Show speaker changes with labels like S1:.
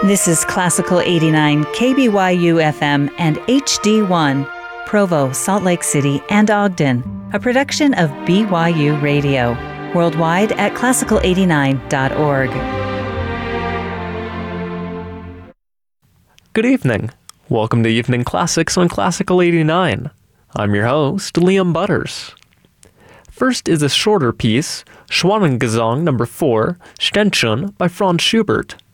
S1: This is Classical 89 KBYU FM and HD1, Provo, Salt Lake City, and Ogden, a production of BYU Radio, worldwide at classical89.org.
S2: Good evening. Welcome to Evening Classics on Classical 89. I'm your host, Liam Butters. First is a shorter piece, Schwanengesang No. 4, Ständchen by Franz Schubert.